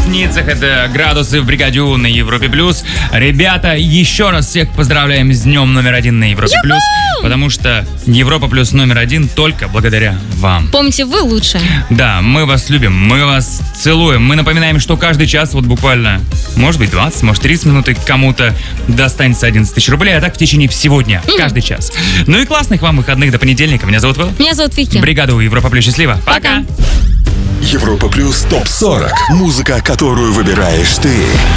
ресницах. Это градусы в бригаде У на Европе плюс. Ребята, еще раз всех поздравляем с днем номер 1 на Европе плюс, потому что Европа плюс номер 1 только благодаря вам. Помните, вы лучше. Да, мы вас любим, мы вас целуем. Мы напоминаем, что каждый час, вот буквально, может быть 20, может 30 минут, и кому-то достанется 11 тысяч рублей, а так в течение всего дня, каждый час. Ну и классных вам выходных до понедельника. Меня зовут Вэл. Меня зовут Вики. Бригада У, Европа плюс, счастливо. Пока. Европа плюс ТОП-40. Музыка, которую выбираешь ты.